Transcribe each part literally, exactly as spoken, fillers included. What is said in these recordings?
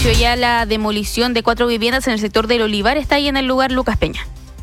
inició ya la demolición de cuatro viviendas en el sector del Olivar. Está ahí en el lugar Lucas Peña.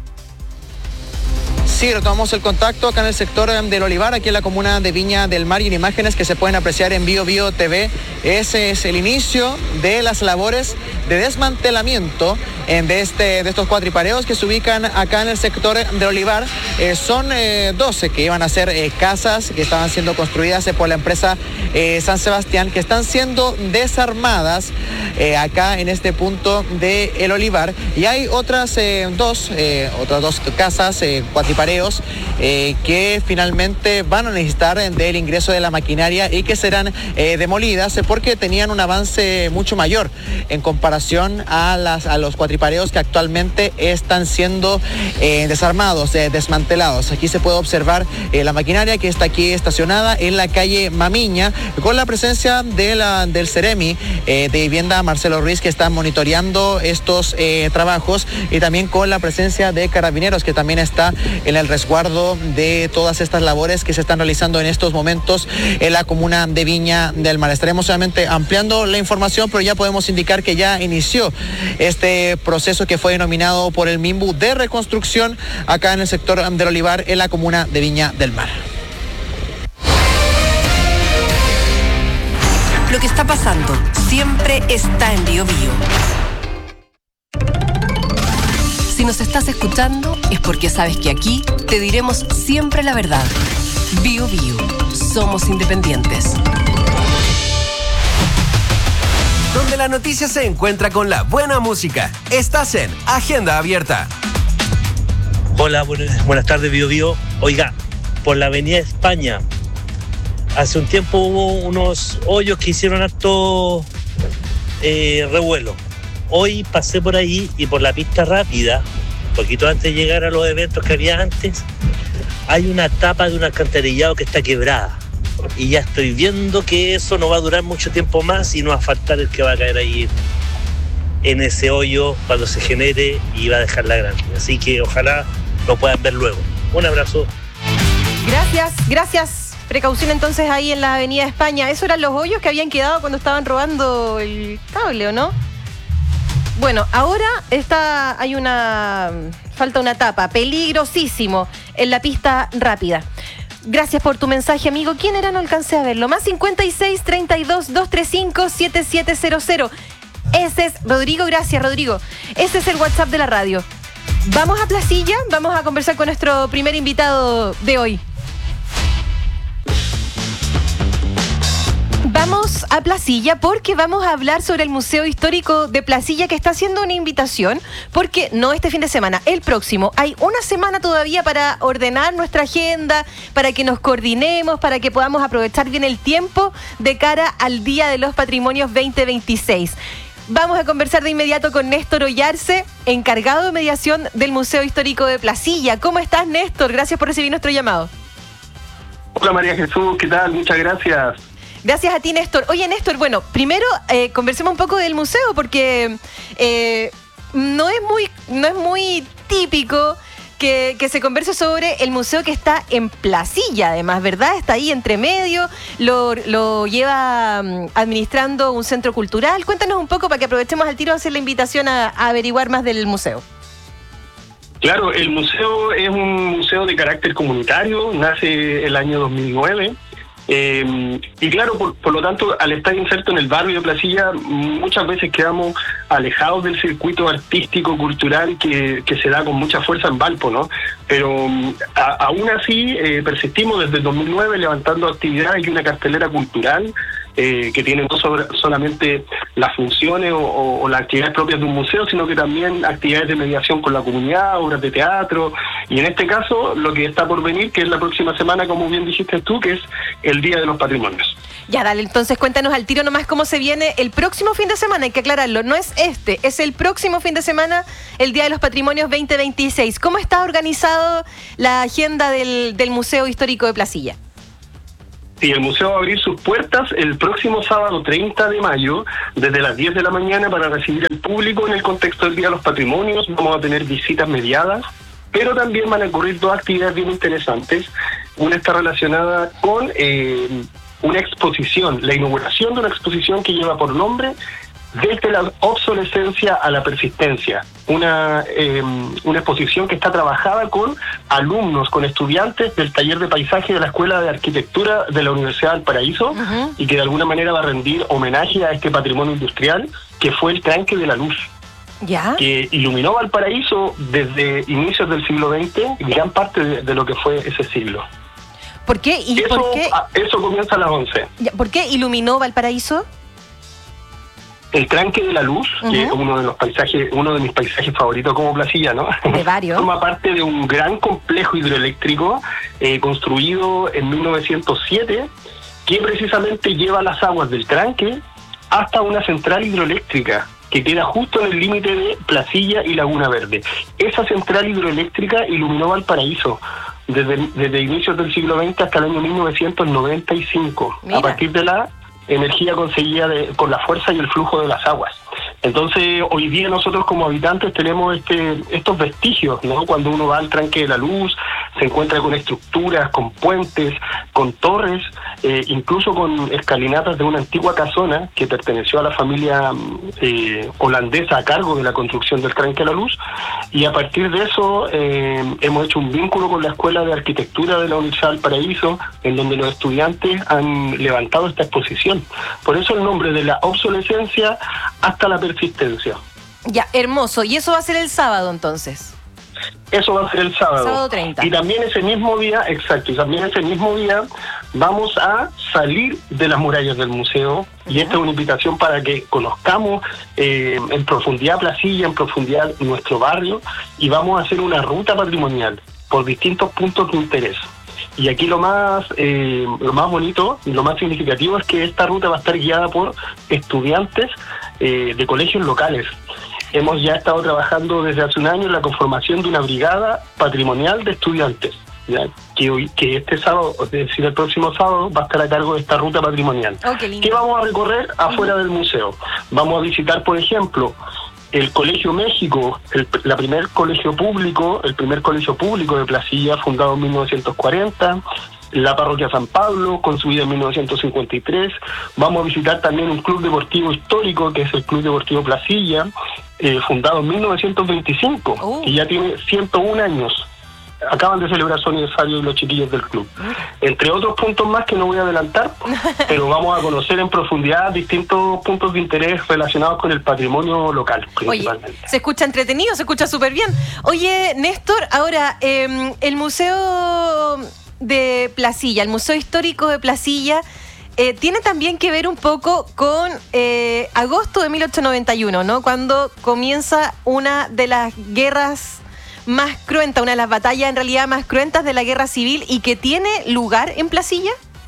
Sí, retomamos el contacto acá en el sector del Olivar, aquí en la comuna de Viña del Mar, y en imágenes que se pueden apreciar en Bio Bio T V. Ese es el inicio de las labores de desmantelamiento de, este, de estos cuatripareos que se ubican acá en el sector del Olivar. Eh, son eh, doce que iban a ser eh, casas que estaban siendo construidas eh, por la empresa eh, San Sebastián, que están siendo desarmadas eh, acá en este punto del Olivar. Y hay otras eh, dos, eh, otras dos casas, eh, cuatripareos, Eh, que finalmente van a necesitar del ingreso de la maquinaria y que serán eh, demolidas porque tenían un avance mucho mayor en comparación a, las, a los cuatripareos que actualmente están siendo eh, desarmados, eh, desmantelados. Aquí se puede observar eh, la maquinaria que está aquí estacionada en la calle Mamiña, con la presencia de la, del Ceremi eh, de Vivienda Marcelo Ruiz, que está monitoreando estos eh, trabajos, y también con la presencia de Carabineros, que también está en el resguardo de todas estas labores que se están realizando en estos momentos en la comuna de Viña del Mar. Estaremos solamente ampliando la información, pero ya podemos indicar que ya inició este proceso que fue denominado por el MIMBU de reconstrucción acá en el sector del Olivar, en la comuna de Viña del Mar. Lo que está pasando siempre está en Bio Bio. Si nos estás escuchando es porque sabes que aquí te diremos siempre la verdad. Bio Bio, somos independientes. Donde la noticia se encuentra con la buena música. Estás en Agenda Abierta. Hola, buenas, buenas tardes, Bio Bio. Oiga, por la avenida España, hace un tiempo hubo unos hoyos que hicieron harto eh, revuelo. Hoy pasé por ahí y por la pista rápida, poquito antes de llegar a los eventos que había antes, hay una tapa de un alcantarillado que está quebrada. Y ya estoy viendo que eso no va a durar mucho tiempo más y no va a faltar el que va a caer ahí en ese hoyo cuando se genere y va a dejar la grande. Así que ojalá lo puedan ver luego. Un abrazo. Gracias, gracias. Precaución entonces ahí en la avenida España. ¿Esos eran los hoyos que habían quedado cuando estaban robando el cable, o no? Bueno, ahora está, hay una, falta una tapa, peligrosísimo, en la pista rápida. Gracias por tu mensaje, amigo. ¿Quién era? No alcancé a verlo. Más cincuenta y seis, treinta y dos, doscientos treinta y cinco, setenta y siete cero cero. Ese es, Rodrigo, gracias, Rodrigo. Ese es el WhatsApp de la radio. Vamos a Placilla, vamos a conversar con nuestro primer invitado de hoy. Vamos a Placilla porque vamos a hablar sobre el Museo Histórico de Placilla, que está haciendo una invitación, porque no este fin de semana, el próximo. Hay una semana todavía para ordenar nuestra agenda, para que nos coordinemos, para que podamos aprovechar bien el tiempo de cara al Día de los Patrimonios veinte veintiséis. Vamos a conversar de inmediato con Néstor Ollarse, encargado de mediación del Museo Histórico de Placilla. ¿Cómo estás, Néstor? Gracias por recibir nuestro llamado. Hola, María Jesús, ¿qué tal? Muchas gracias. Gracias a ti, Néstor. Oye, Néstor, bueno, primero eh, conversemos un poco del museo, porque eh, no es muy, no es muy típico que, que se converse sobre el museo que está en Placilla, además, ¿verdad? Está ahí entre medio, lo, lo lleva um, administrando un centro cultural. Cuéntanos un poco para que aprovechemos al tiro a hacer la invitación a, a averiguar más del museo. Claro, el museo es un museo de carácter comunitario, nace el año dos mil nueve. Eh, y claro, por, por lo tanto, al estar inserto en el barrio de Placilla, muchas veces quedamos alejados del circuito artístico, cultural que, que se da con mucha fuerza en Valpo, ¿no? Pero a, aún así eh, persistimos desde el dos mil nueve levantando actividades y una cartelera cultural eh, que tiene no sobre, solamente las funciones o, o, o las actividades propias de un museo, sino que también actividades de mediación con la comunidad, obras de teatro, y en este caso lo que está por venir, que es la próxima semana, como bien dijiste tú, que es el Día de los Patrimonios. Ya, dale, entonces cuéntanos al tiro nomás cómo se viene el próximo fin de semana. Hay que aclararlo, no es este, es el próximo fin de semana, el Día de los Patrimonios veinte veintiséis. ¿Cómo está organizado la agenda del, del Museo Histórico de Placilla? Sí, el museo va a abrir sus puertas el próximo sábado treinta de mayo, desde las diez de la mañana, para recibir al público en el contexto del Día de los Patrimonios. Vamos a tener visitas mediadas, pero también van a ocurrir dos actividades bien interesantes. Una está relacionada con eh, una exposición, la inauguración de una exposición que lleva por nombre desde la obsolescencia a la persistencia, una, eh, una exposición que está trabajada con alumnos, con estudiantes del taller de paisaje de la Escuela de Arquitectura de la Universidad del Paraíso, uh-huh. y que de alguna manera va a rendir homenaje a este patrimonio industrial que fue el tranque de la luz. ¿Ya? Que iluminó Valparaíso desde inicios del siglo veinte y gran parte de, de lo que fue ese siglo. ¿Por qué? ¿Y eso, por qué? Eso comienza a las once. ¿Por qué iluminó Valparaíso? El tranque de la luz, uh-huh. que es uno de los paisajes, uno de mis paisajes favoritos como plasillano, de varios, forma parte de un gran complejo hidroeléctrico eh, construido en mil novecientos siete, que precisamente lleva las aguas del tranque hasta una central hidroeléctrica que queda justo en el límite de Placilla y Laguna Verde. Esa central hidroeléctrica iluminó Valparaíso desde, desde inicios del siglo veinte hasta el año mil novecientos noventa y cinco, Mira. a partir de la energía conseguida de, con la fuerza y el flujo de las aguas. Entonces, hoy día nosotros como habitantes tenemos este estos vestigios, ¿no? Cuando uno va al tranque de la luz, se encuentra con estructuras, con puentes, con torres, eh, incluso con escalinatas de una antigua casona que perteneció a la familia eh, holandesa a cargo de la construcción del tranque de la luz, y a partir de eso eh, hemos hecho un vínculo con la Escuela de Arquitectura de la Universidad del Paraíso, en donde los estudiantes han levantado esta exposición. Por eso el nombre de la obsolescencia hasta la persistencia. Ya, hermoso. ¿Y eso va a ser el sábado entonces? Eso va a ser el sábado. Sábado treinta. Y también ese mismo día, exacto, y también ese mismo día vamos a salir de las murallas del museo. Y esta es una invitación para que conozcamos eh, en profundidad Placilla, en profundidad nuestro barrio, y vamos a hacer una ruta patrimonial por distintos puntos de interés. Y aquí lo más eh, lo más bonito y lo más significativo es que esta ruta va a estar guiada por estudiantes eh, de colegios locales. Hemos ya estado trabajando desde hace un año en la conformación de una brigada patrimonial de estudiantes, ¿ya? Que, hoy, que este sábado, es decir, el próximo sábado, va a estar a cargo de esta ruta patrimonial. Oh, qué lindo. ¿Qué vamos a recorrer afuera uh-huh. del museo? Vamos a visitar, por ejemplo, el Colegio México, el la primer colegio público, el primer colegio público de Placilla, fundado en mil novecientos cuarenta, la Parroquia San Pablo, construida en mil novecientos cincuenta y tres. Vamos a visitar también un club deportivo histórico, que es el Club Deportivo Placilla, eh, fundado en mil novecientos veinticinco, uh. y ya tiene ciento un años. Acaban de celebrar su aniversario los chiquillos del club. Entre otros puntos más que no voy a adelantar, pero vamos a conocer en profundidad distintos puntos de interés relacionados con el patrimonio local, principalmente. Oye, se escucha entretenido, se escucha súper bien. Oye, Néstor, ahora, eh, el Museo de Placilla, el Museo Histórico de Placilla, eh, tiene también que ver un poco con eh, agosto de mil ochocientos noventa y uno, ¿no? Cuando comienza una de las guerras más cruenta, una de las batallas en realidad más cruentas de la guerra civil y que tiene lugar en Placilla.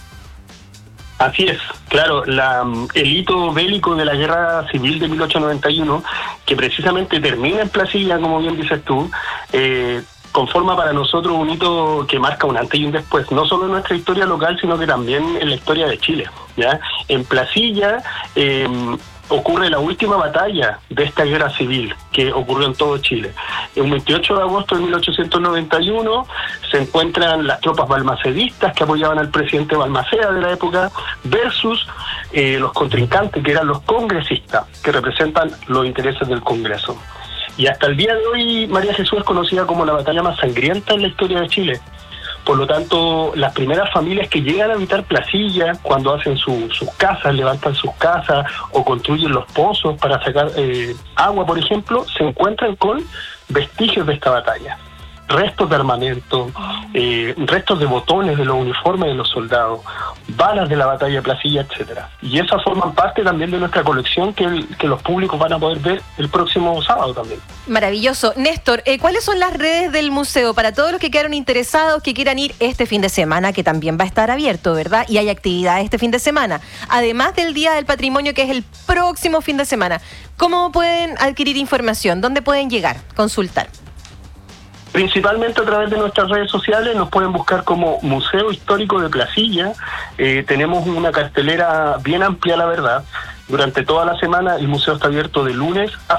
Así es, claro, la, el hito bélico de la guerra civil de mil ochocientos noventa y uno, que precisamente termina en Placilla, como bien dices tú, eh, conforma para nosotros un hito que marca un antes y un después, no solo en nuestra historia local, sino que también en la historia de Chile, ¿ya? En Placilla eh, ocurre la última batalla de esta guerra civil que ocurrió en todo Chile. El veintiocho de agosto de mil ochocientos noventa y uno se encuentran las tropas balmacedistas que apoyaban al presidente Balmaceda de la época versus eh, los contrincantes, que eran los congresistas, que representan los intereses del Congreso. Y hasta el día de hoy María Jesús es conocida como la batalla más sangrienta en la historia de Chile. Por lo tanto, las primeras familias que llegan a habitar Placilla, cuando hacen su, sus casas, levantan sus casas o construyen los pozos para sacar eh, agua, por ejemplo, se encuentran con vestigios de esta batalla. Restos de armamento, eh, restos de botones de los uniformes de los soldados, balas de la batalla de Placilla, etcétera. Y esas forman parte también de nuestra colección que, el, que los públicos van a poder ver el próximo sábado también. Maravilloso. Néstor, eh, ¿cuáles son las redes del museo para todos los que quedaron interesados, que quieran ir este fin de semana, que también va a estar abierto, ¿verdad? Y hay actividades este fin de semana, además del Día del Patrimonio, que es el próximo fin de semana. ¿Cómo pueden adquirir información? ¿Dónde pueden llegar? Consultar. Principalmente a través de nuestras redes sociales, nos pueden buscar como Museo Histórico de Placilla. Eh, tenemos una cartelera bien amplia, la verdad. Durante toda la semana el museo está abierto de lunes a